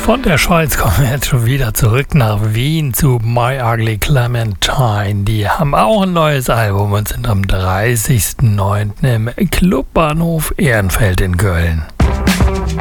Von der Schweiz kommen wir jetzt schon wieder zurück nach Wien zu My Ugly Clementine. Die haben auch ein neues Album und sind am 30.09. im Clubbahnhof Ehrenfeld in Köln.